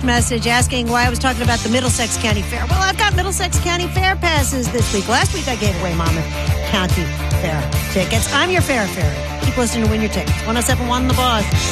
message asking why I was talking about the Middlesex County Fair. Well, I've got Middlesex County Fair passes this week. Last week I gave away Monmouth County Fair tickets. I'm your fair fairy. Keep listening to win your tickets. 107.1 The Boss.